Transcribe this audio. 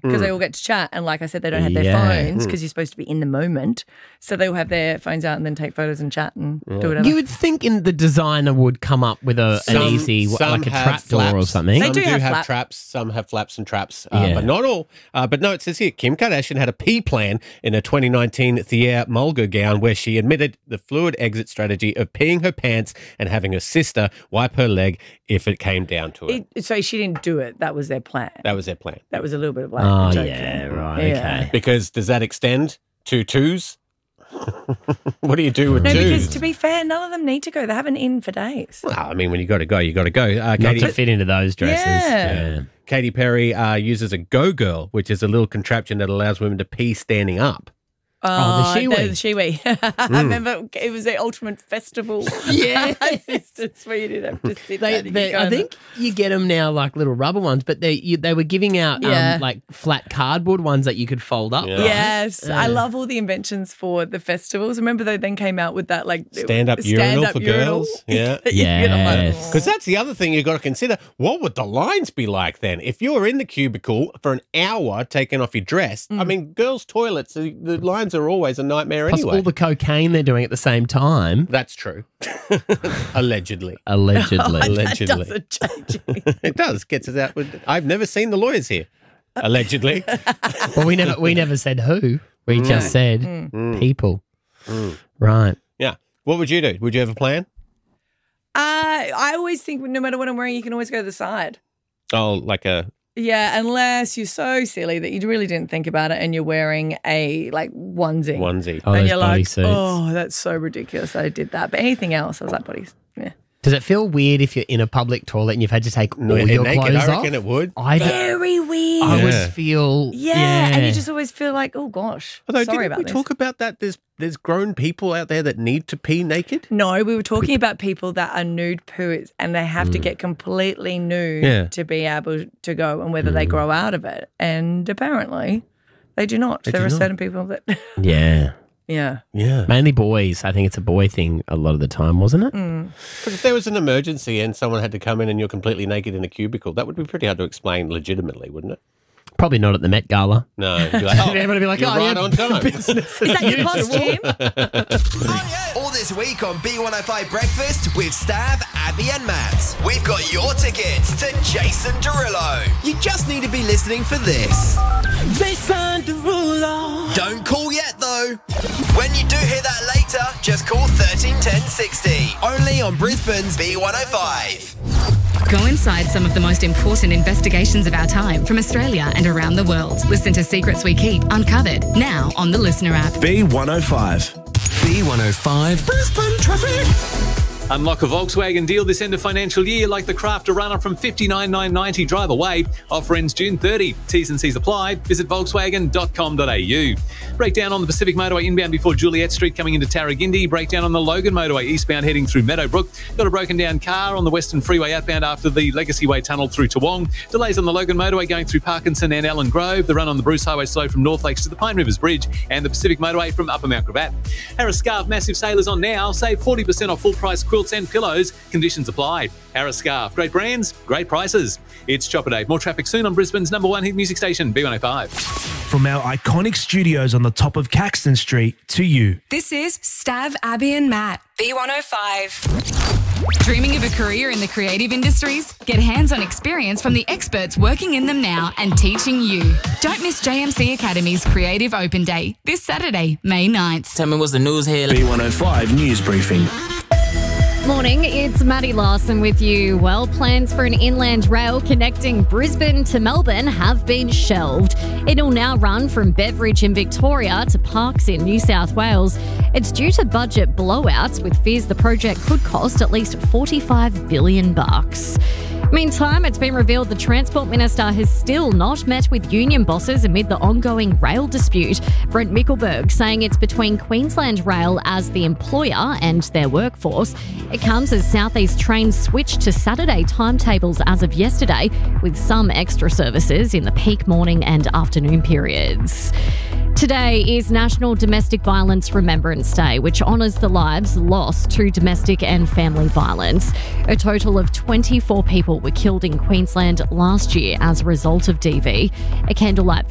because they all get to chat. And like I said, they don't have their phones because you're supposed to be in the moment. So they will have their phones out and then take photos and chat and do whatever. You would think the designer would come up with an easy, like a trap door or something. Some do have traps. Some have flaps and traps, but not all. But no, it says here, Kim Kardashian had a P plan in a 2019 Thea Mulger gown where she admitted the fluid exit strategy of peeing her pants and having her sister wipe her leg if it came down to it. So she didn't do it. That was their plan. That was their plan. That was a little bit of like Oh, joke. yeah, right, okay. Because does that extend to twos? What do you do with No, twos? because to be fair, none of them need to go. They haven't in for days. Well, I mean, when you got to go, you got to go. Not to fit into those dresses. Yeah. Katy Perry uses a Go Girl, which is a little contraption that allows women to pee standing up. Oh, the Shiwi. The Shiwi. I remember it was the ultimate festival. Yeah. Assistance where you didn't have to sit down. I think you get them now like little rubber ones, but they were giving out like flat cardboard ones that you could fold up. Yeah. Right? Yes. I love all the inventions for the festivals. Remember they then came out with that like Stand-up urinal for girls. Yeah. Yes. Because that's the other thing you've got to consider. What would the lines be like then? If you're in the cubicle for an hour taking off your dress, I mean, girls' toilets, the lines are always a nightmare Plus anyway. all the cocaine they're doing at the same time. That's true. Allegedly. Allegedly. That doesn't change anything. It does. Gets us out. I've never seen the lawyers here. Allegedly. Well, we never said who. We just said people. Right. Yeah. What would you do? Would you have a plan? I always think no matter what I'm wearing, you can always go to the side. Oh, like a... Yeah, unless you're so silly that you really didn't think about it and you're wearing a like onesie. Oh, and those you're like, bodysuits. oh, that's so ridiculous. I did that. But anything else, I was like, bodies. Yeah. Does it feel weird if you're in a public toilet and you've had to take all your naked, clothes I off? reckon it would. Very weird. I would feel... Yeah, and you just always feel like, oh gosh, Although, sorry didn't about we this. talk about that? There's grown people out there that need to pee naked? No, we were talking about people that are nude pooers and they have to get completely nude to be able to go and whether they grow out of it. And apparently they do not. There are certain people that... Yeah. Yeah. Mainly boys. I think it's a boy thing a lot of the time, wasn't it? Because if there was an emergency and someone had to come in and you're completely naked in a cubicle, that would be pretty hard to explain legitimately, wouldn't it? Probably not at the Met Gala. No. You'd be like, Everybody would be like, you're oh, right yeah, on time. Is that your costume? All this week on B105 Breakfast with Stav, Abby and Matt. We've got your tickets to Jason Derulo. You just need to be listening for this. Jason Derulo. Don't call yet though. When you do hear that later, just call 13 10 60. Only on Brisbane's B105. Go inside some of the most important investigations of our time from Australia and around the world. Listen to Secrets We Keep Uncovered now on the Listener app. B105. B105 Brisbane Traffic. Unlock a Volkswagen deal this end of financial year like the Crafter Runner from $59,990 drive away. Offer ends June 30. T's and C's apply. Visit volkswagen.com.au. Breakdown on the Pacific Motorway inbound before Juliet Street coming into Tarragindi. Breakdown on the Logan Motorway eastbound heading through Meadowbrook. Got a broken down car on the Western Freeway outbound after the Legacy Way tunnel through Toowong. Delays on the Logan Motorway going through Parkinson and Ellen Grove. The run on the Bruce Highway slow from North Lakes to the Pine Rivers Bridge. And the Pacific Motorway from Upper Mount Gravatt. Harris Scarf massive sale is on now. Save 40% off full price quilts and pillows. Conditions apply. Harris Scarf. Great brands, great prices. It's Chopper Day. More traffic soon on Brisbane's #1 hit music station, B105. From our iconic studios on the top of Caxton Street to you. This is Stav, Abby and Matt, B105. Dreaming of a career in the creative industries? Get hands-on experience from the experts working in them now and teaching you. Don't miss JMC Academy's Creative Open Day this Saturday, May 9th. Tell me what's the news here. B105 News Briefing. Morning, it's Maddie Larson with you. Well, plans for an inland rail connecting Brisbane to Melbourne have been shelved. It'll now run from Beveridge in Victoria to Parkes in New South Wales. It's due to budget blowouts, with fears the project could cost at least $45 billion. Meantime, it's been revealed the Transport Minister has still not met with union bosses amid the ongoing rail dispute. Brent Mickelberg saying it's between Queensland Rail as the employer and their workforce. It comes as South East trains switched to Saturday timetables as of yesterday, with some extra services in the peak morning and afternoon periods. Today is National Domestic Violence Remembrance Day, which honours the lives lost to domestic and family violence. A total of 24 people were killed in Queensland last year as a result of DV. A candlelight